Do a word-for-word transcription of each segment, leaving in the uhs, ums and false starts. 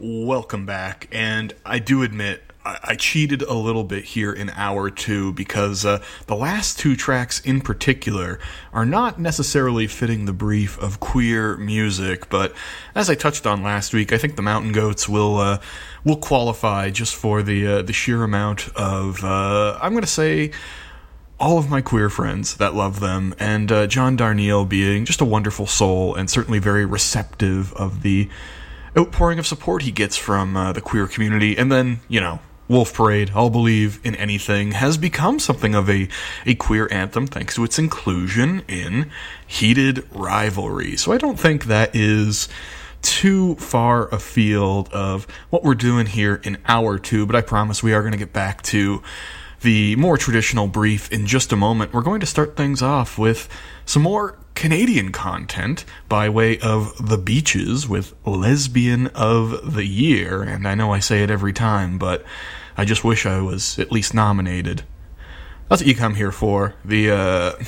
Welcome back, and I do admit I, I cheated a little bit here in hour two because uh, the last two tracks in particular are not necessarily fitting the brief of queer music, but as I touched on last week, I think the Mountain Goats will uh, will qualify just for the uh, the sheer amount of uh, I'm going to say all of my queer friends that love them, and uh, John Darnielle being just a wonderful soul and certainly very receptive of the outpouring of support he gets from uh, the queer community. And then, you know, Wolf Parade, I'll Believe in Anything, has become something of a, a queer anthem thanks to its inclusion in Heated Rivalry. So I don't think that is too far afield of what we're doing here in hour two, but I promise we are going to get back to the more traditional brief in just a moment. We're going to start things off with some more Canadian content by way of The Beaches with Lesbian of the Year, and I know I say it every time, but I just wish I was at least nominated. That's what you come here for. The uh,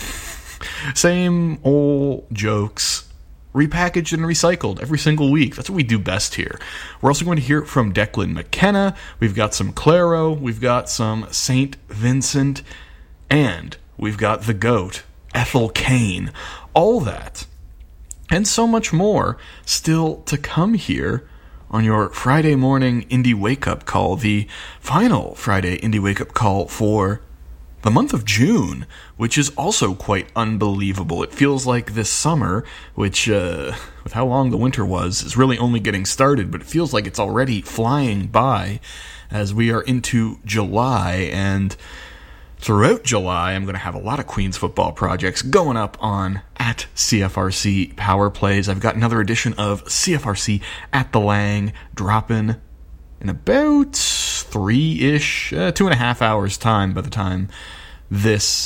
same old jokes repackaged and recycled every single week. That's what we do best here. We're also going to hear from Declan McKenna. We've got some Claro. We've got some Saint Vincent. And we've got the GOAT, Ethel Cain. All that and so much more still to come here on your Friday morning Indie Wake-Up Call, the final Friday Indie Wake-Up Call for the month of June, which is also quite unbelievable. It feels like this summer, which, uh, with how long the winter was, is really only getting started, but it feels like it's already flying by as we are into July, and throughout July, I'm going to have a lot of Queens football projects going up on at C F R C Power Plays. I've got another edition of C F R C at the Lang dropping in about three-ish, uh, two and a half hours time by the time this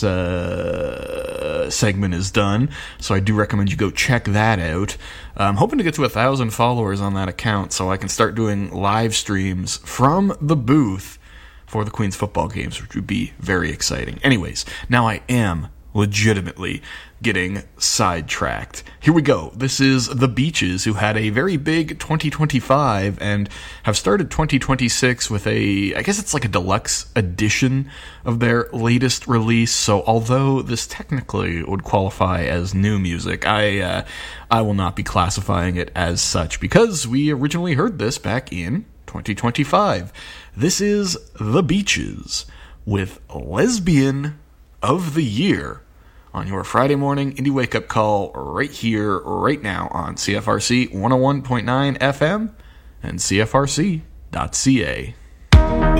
uh, segment is done. So I do recommend you go check that out. I'm hoping to get to a thousand followers on that account so I can start doing live streams from the booth for the Queens football games, which would be very exciting. Anyways, now I am legitimately getting sidetracked. Here we go. This is The Beaches, who had a very big twenty twenty-five and have started twenty twenty-six with a, I guess it's like a deluxe edition of their latest release. So although this technically would qualify as new music, I uh, I will not be classifying it as such because we originally heard this back in twenty twenty-five. This is The Beaches with Lesbian of the Year on your Friday morning Indie Wake-Up Call right here, right now on C F R C one oh one point nine F M and C F R C dot C A.